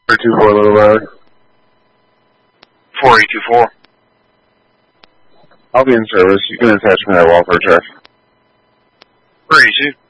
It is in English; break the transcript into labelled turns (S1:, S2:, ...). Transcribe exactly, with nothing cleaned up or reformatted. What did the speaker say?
S1: four two four Little Road.
S2: four eight two four.
S1: I'll be in service. You can attach me to that Walford truck.
S2: four eighty-two.